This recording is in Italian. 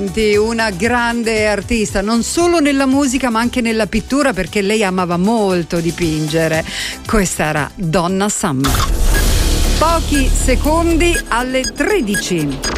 Una grande artista, non solo nella musica ma anche nella pittura, perché lei amava molto dipingere. Questa era Donna Summer. Pochi secondi alle 13.